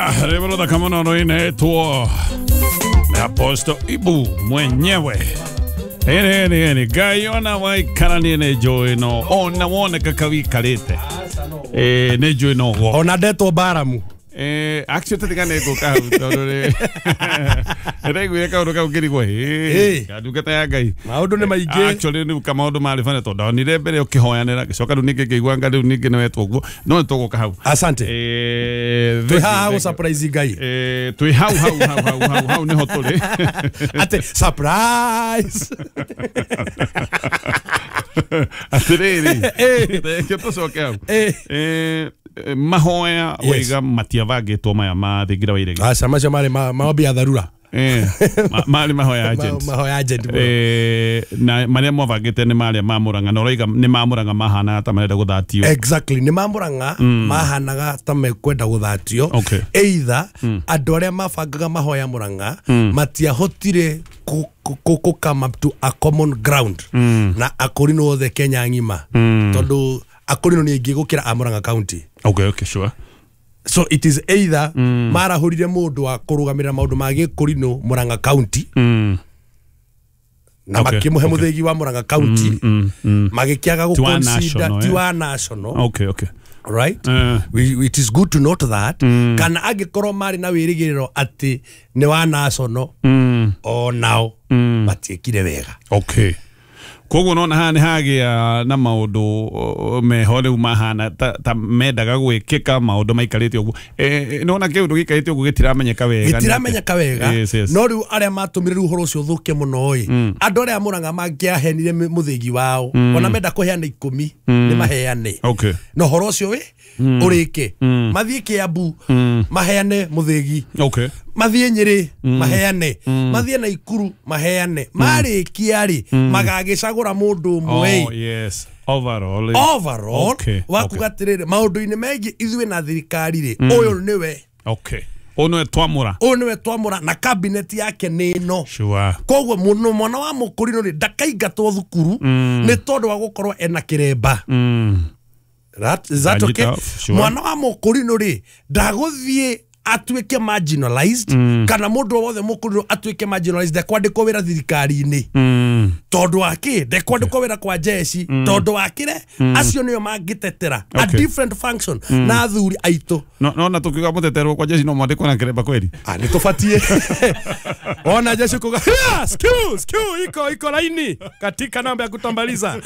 Revoluta kama unaona inaitwa Aposto Ibu mwenyewe. Ene gayona wai kanani ne joino ona wona kakawikalete. Ne joino ona deto baramu. Actually tegane ko ka utore. Regu ka uroka ukiri ko aduka ya gai. Maundu ne maige. Actually ni kama maundu mali fana to da ni rebere okihoyanira gicoka ru nike kigwanga ru nike no etwo no to ka hau. Asante. Twi hau surprise gai. Twi hau ni hotore. Ate surprise. Atereri. Que pasó que mahoya wega matiavage toma ya ma de grawaire. Sama male maobi ya dharura. Mali mahoya agent. Mahoya agent. Na mali mwavagete ne mali mamuranga no reiga ne mamuranga mahana tamere guthatio. Exactly ne mamuranga mahanaga tame kwenda guthatio. Either andu aria mabangaga mahoya muranga matiahotire ko come up to a common ground na akorino othe Kenya ngima tondu akorino ni ingi gukira Amuranga County. Okay, sure. So it is either marahurire mundu wa kurugamira maundu ma gikurino Muranga County na makimuhe muthegi wa Muranga County magikiaga guconsider tiwa national. Okay. Right? It is good to note that kana agikorwo mari na wirigiriro ati ni wa national or now matiekire wega. Okay. Kogo no na hagia na maundu mehore umahana ta medaga gwikika maundu maikarite ugu no na kiundu gikarite ugu gitiramenyeka wega no riu aria matumire ru horo cio thuke muno andu aria Muranga mangiahenire muthigi wao ona menda kuheana 10 ni maheane no horo cio we urike mathie Kiambu maheane muthigi mathie Nyeri maheane mathie Naikuru maheane mari kiari magagicagura mundu mwe. Overall wakugatirire maundu ine megi ithwe na thirikari ri uyu niwe ono twamura na cabinet yake nino koguo muno mwana wa mukurino ri ndakaingatwo thukuru ni tondu wa gukorwo ena kiremba. Is that okay? Mwana wa mukurino ri ndaguthie atuike marginalized kana mundu wothe mukurino atuike marginalized dekwandikwo wira thirikari-ini tondu wake dekwandikwo wira kwa jeshi tondu wakire acio niyo mangitetera a different function na athuri aitu no tukiuga muteterwo kwa jeshi no mwandikwo na kiremba kweli ni tufatie ona jeshi kuga excuse iko laini katika namba ya kutambaliza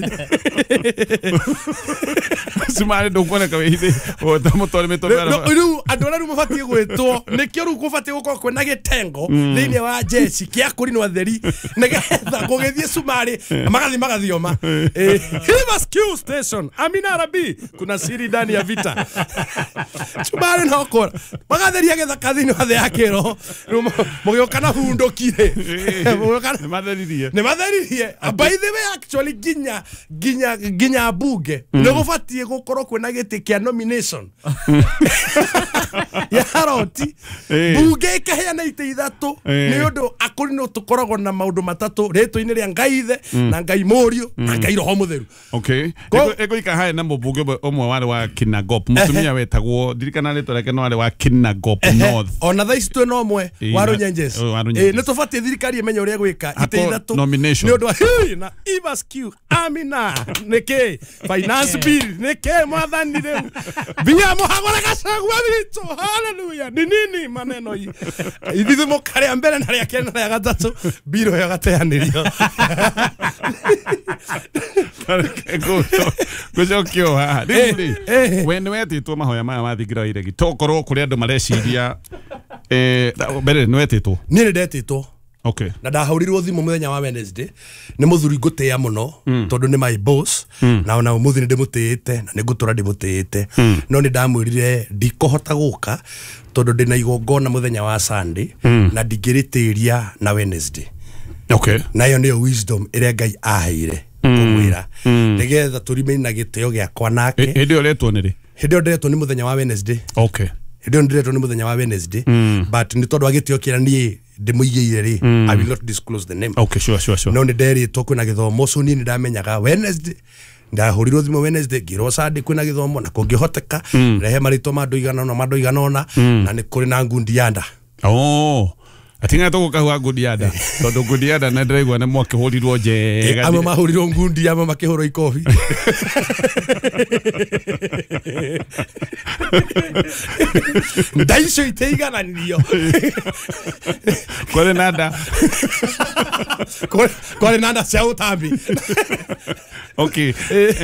simale ndo kuona kawe hivi otamotole metobera no adora ru mufatie gwetwo nikio ru kufatie gukorwo kwena gitengo thiini wa jeshi kia kurinwa theri nigetha gugithie sumari magathioma Hivas Q station Amina Arabi kuna siri ndani ya vita sumari no kora magatheria getha kathini wathe yakero mugiokana hundokire ne matheririe by the way actually ginya bunge no gufatie gukorwo kwena giti kia nomination ya roti bunge kaheana ite ithatu ni undu akurino tukoragwo na maundu matatu ritwa-ini ria Ngaithe na Ngai Murio na Ngai Roho Mutheru. Ego ikahae na mbunge omwe wale wa Kinangop mutumia wetagwo dirikana ritwa reke no wale wa Kinangop North ona thaici twe no mwe wa Runyenjes ni tufatie thirikari imenye uria gwika ite ithatu ni undu na Hivas Q Amina niki finance bill niki mwathani riu bia muhagora gacagua bitu haleluya ni nini maneno hii ithithi mukare mbere na ria kena ya gatatu biro ya gateanirio Gocokio ha when wetitwo mahoya maya mathingira iregi tokorwo kuri andu mareciria bere nwetitwo ni ndetitwo na ndahaurirwo thimu muthenya wa Wednesday ni muthuri ngutia muno tondu ni my boss na ona umuthi ni ndimutiite na ni ngutura ndimutiite no ni ndamwirire ndikohota guka tondu ndina igongona muthenya wa Sunday na ndingiritiria na Wednesday na yo niyo wisdom ire Ngai aheire kumwira nigetha turime na gitio giakwa nake hindi oretwo niri hindi ndiretwo ni muthenya wa Wednesday hindi ndiretwo ni muthenya wa Wednesday but ni tondu agitio kira ni ndimuigeire ri I will not disclose the name sure no ni nderitwo kwina githomo so ni ndamenyaga Wednesday ndahurirwo thimu Wednesday ngirwo Sunday kwina githomo na kungihoteka rehe marito mando iganona na ni kuri na ngundi yanda atinga to kahua ngundi yanda tondu ngundi yanda na ndiraigwa ne mwakihurirwo njega ama mahurirwo ngundi ama makihoro ikofi ndaicio iteigananirio kwale nanda cia utambi okay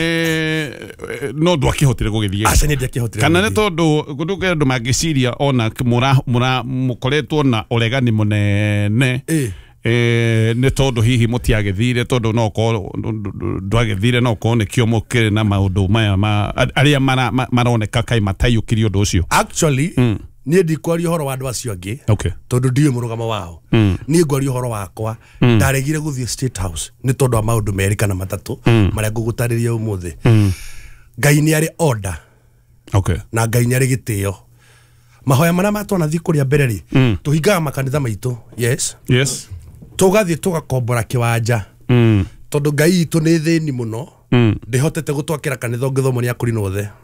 no ndwakihotire gugithie aca ni ndiakihotire kana ne tondu gunduke ndu magiciria ona mura mukoretwo na uregani munene ne tondu hihi mutiagethire tondu no ko ndwagethire no ko ne kio mukire na maundu maya aria maroneka kai matayukirio undu ucio actually nie ndikwaria horo wa andu acio angi tondu ndiye murugamo wao nie ngwaria horo wakwa ndaregire guthie State House ni tondu wa maundu meri kana matatu maria ngugutariria umuthi Ngai ni ari order na Ngai ni ari gitio mahoya maria matwana thi kuria mbere ri tuhingaga makanitha maitu yes tugathie tugakombora kiwanja tondu Ngai itu ni thini muno ndihotete gutwakira kanitha ngithomo ni akuri no the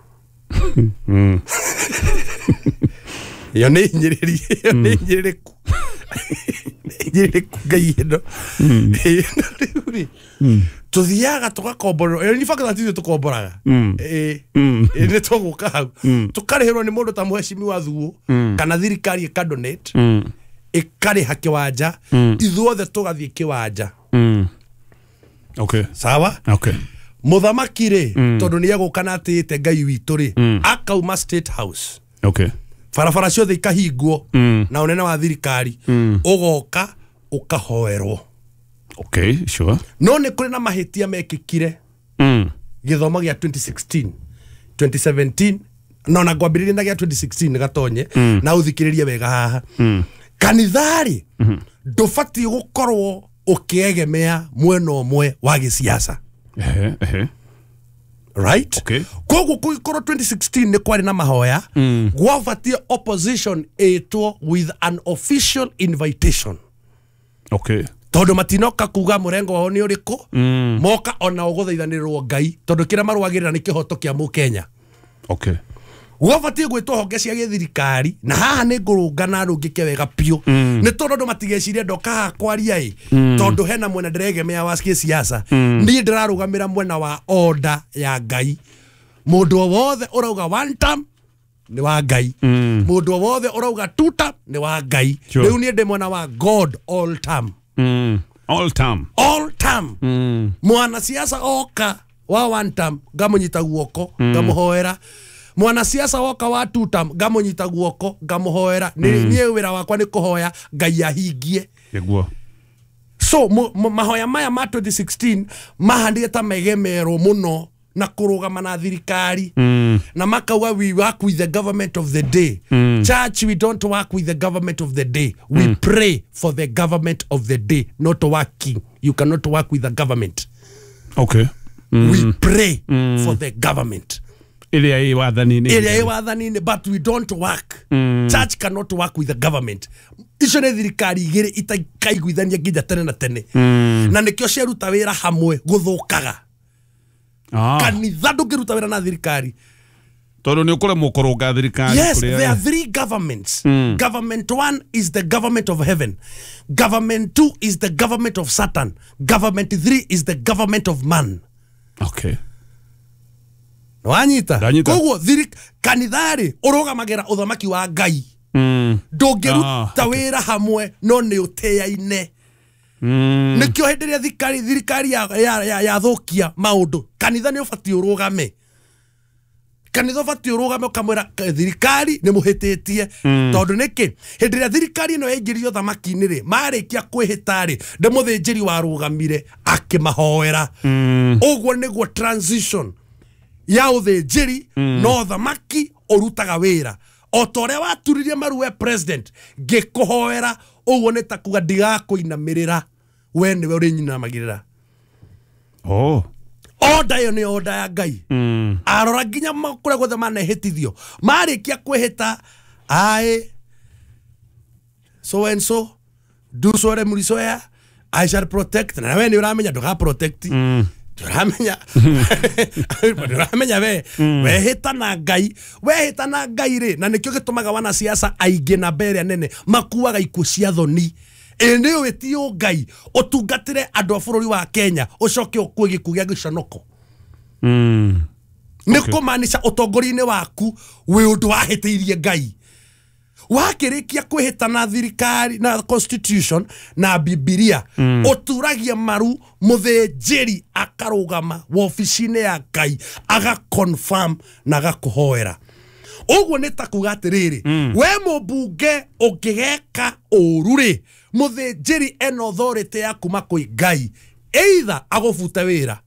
yo ni nyiriri Ngai ndo tuthiaga tugakombora ni fakta ati tukomboraga ni tuguka hau tukarihirwo ni mundu ta muheshimi wa thuo kana thirikari ikadonate ikariha kiwanja ithuothe tugathie kiwanja sawa muthamaki ri tondu ni aguka atite Ngai witu ri akauma State House barabara ciothe ikahingwo na unene wa thirikari ugoka ukahoerwo sure no ni kuri na mahitia mekikire githomo gia 2016 2017 no na ngwambiriria na gia 2016 gatonye na uthikiririe wega haha kanithari ndubati gukorwo ukiegemea mwena umwe wa gisiasa right koguo kuikorwo 2016 ni kwari na mahoya gwabatie opposition etwo with an official invitation tondu matinoka kuga murengo wao ni uriku moka ona uguthaithanirwo Ngai tondu kira marwagirira ni kihoto kia mu Kenya gwabatie gwitwo honge cia githirikari na haha ni ngurungana rungike wega piu ni tondu ndo matigeciria ndoka kwaria tondu hena mwena ndiregemea wa siasa ni ndirarugamira mwena wa order ya Ngai mundu wothe urauga one term ni wa Ngai mundu wothe urauga two term ni wa Ngai riu ni ndi mwena wa God all term all term mwana siasa oka wa one term ngamunyita guoko ngamuhoera mwana siasa woka wa two term ngamunyita guoko ngamuhoera ni wira wakwa ni kuhoya Ngai ahingie so mahoya maya ma 2016 mahandire ta megemero muno na kurugama na thirikari na makauga we work with the government of the day church we don't work with the government of the day we pray for the government of the day not working you cannot work with the government we pray for the government Ilia wathanini but we don't work church cannot work with the government icio ni thirikari igiri itakaiguithania nginya tene na tene na nikio ciaruta wira hamwe guthukaga kanitha ndungiruta wira na thirikari tondu ni ukore mukorunga thirikari yes there are three governments government one is the government of heaven government two is the government of Satan government three is the government of man wanyita koguo kanithari urugamagira uthamaki wa Ngai ndungiruta wira hamwe no ni uteyaine nikio hendiria thirikari ya thukia maundu kanitha ni ubati urugame kanitha ubati urugame ukamwira thirikari ni muhititie tondu niki hendiria thirikari no yaingirio thamaki-ini ri marikia kwihitari ndi muthinjiri warugamire akimahoera uguo niguo transition ya uthinjiri no thamaki urutaga wira otoria waturirie maruwe president ngikuhoera uguo ni ta kuga ndigakuinamirira we niwe uri nyinamagirira order yo ni order ya Ngai arora nginya makure gothe manehitithio marikia kwihita so and so do so re murisoya I shall protect na we ni uramenya nduga protect Ndũramenya wehĩta na Ngai rĩ, na nĩkĩo gĩtũmaga wana siasa aingĩ na mbere nene makuaga ikuũ cia thoni. Nĩ wĩtio Ngai ũtungatĩre andũ a bũrũri wa Kenya ũcoke ũkue gĩkuũ gĩa gĩconoko. Nĩ kũmaanisha ũtongoria-inĩ waku wĩ ũndũ wahĩtĩirie Ngai. Wakĩrĩkia kwĩhĩta na thirikari na constitution na Bibilia ũturagia maru mũthĩnjĩri akarũgama wobici-inĩ ya Ngai aga confirm na agakũhoera. Ũguo nĩ ta kuga atĩrĩrĩ, we mũmbunge ũngĩgeka ũru rĩ, mũthĩnjĩri ena authority ya kuma kwĩ Ngai, either agũbuta wĩra.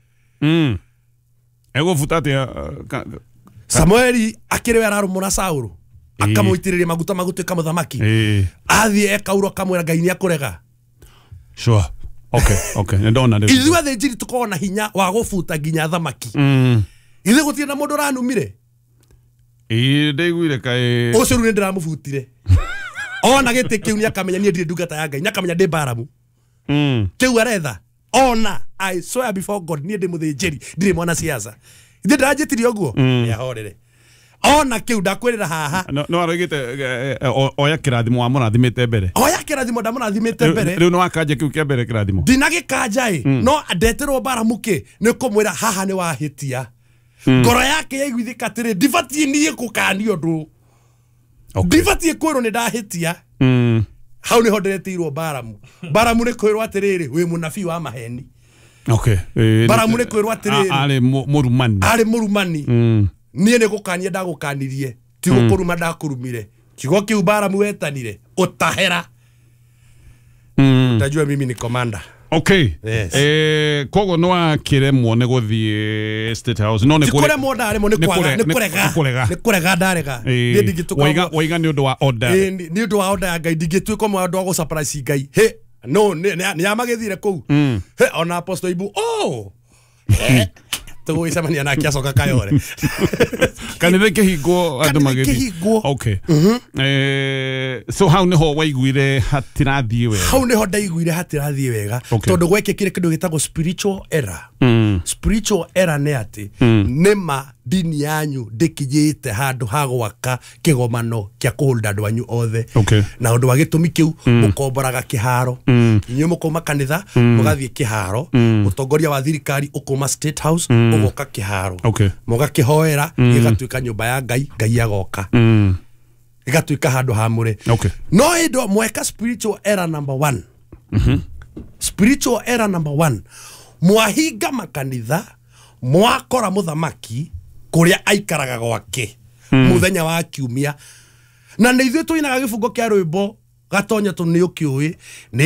Egũbuta atĩa Samueli akĩrĩ we ararũmũra Saũlũ akamũitĩrĩria maguta magũtuĩka mũthamaki. Athiĩ ekaurwo kamwĩra Ngai nĩakũrega. Sure. Okay. Ndona rĩu. Ithuĩ athĩnjĩri tũkoragwo na hinya wa gũbuta nginya thamaki. Ithuĩ gũtirĩ na mũndũ ũranumire. Ndĩiguire kaĩ. Ũcio rĩu nĩndĩramũbutire. Ona gĩtĩ kĩu nĩakamenya niĩ ndirĩ ndungata ya Ngai, nĩakamenya ndĩ Baramu. Kĩu aretha. Ona I swear before God niĩ ndĩ mũthĩnjĩri, ndirĩ mwana siasa. Ithuĩ ndĩranjĩtire ũguo. Nĩahorere. Ona kĩu ndakwĩrĩra haha. No arogite oya kĩrathimo wa mũrathimĩte mbere. Oya kĩrathimo ndamũrathimĩte mbere. Rĩu no akanja kĩu kĩa mbere kĩrathimo. Ndinagĩkanja no ndeterwo Baramu kĩ nĩ kũmwĩra haha nĩ wahĩtia. Ngoro yake yaiguithĩka atĩrĩ ndibatiĩ niĩ gũkanio ũndũ. Ndibatiĩ kwĩrwo nĩ ndahĩtia. Hau nĩho ndereteirwo Baramu. Baramu nĩ kwĩrwo atĩrĩrĩ wĩ mũnabii wa maheni. Baramu nĩ kwĩrwo atĩrĩrĩ arĩ mũrumani. Niĩ nĩ gũkania ndagũkanirie, ti gũkũruma ndakũrumire. Kiugo kĩu Baramu wetanire ũtahera. Tajua mimi ni commander. Okay. Kogo no akĩremwo nĩ gũthiĩ State House. No nĩ kũremwo ndaremwo nĩ kũrega ndarega. Waiga nĩ ũndũ wa order. Nĩ ũndũ wa order ya Ngai ndingĩtuĩka ũmwe wa andũ a gũsurprise Ngai. No nĩamagĩthire kũu. Ona Apostle Ibu tũgũgĩcemania nake acoka Kayore. Kanitha kĩhingwo andũ magĩthiĩ. Okay. So hau nĩho waiguire hatirathiĩ wega. Hau nĩho ndaiguire hatirathiĩ wega tondũ gwekĩkire kĩndũ gĩtagwo spiritual error. Spiritual error nĩ atĩ nĩma dini yanyu ndĩkinyĩte handũ ha gwaka kĩgomano kĩa kũhũrĩra andũ anyu othe. Na ũndũ wa gĩtũmi kĩu mũkomboraga kĩharo. Inyuĩ mũkauma kanitha mũgathiĩ kĩharo. Mũtongoria wa thirikari ũkuma State House ũgoka kĩharo. Mũgakĩhoera gĩgatuĩka nyũmba ya Ngai, Ngai agoka. Gĩgatuĩka handũ hamũre. No hĩndĩ mweka spiritual error number 1. Spiritual error number 1. Mwahinga makanitha mwakora mũthamaki kũrĩa aikaraga gwake mũthenya wa Kiumia. Na nĩ ithuĩ tũinaga gĩbungo kĩa rwĩmbo gatonya tondũ nĩ ũkĩũĩ.